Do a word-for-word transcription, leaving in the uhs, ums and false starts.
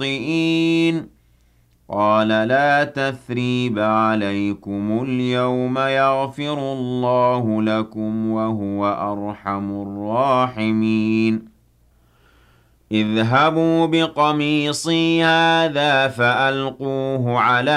خاطئين قال لا تثريب عليكم اليوم يغفر الله لكم وهو أرحم الراحمين اذهبوا بقميصي هذا فألقوه على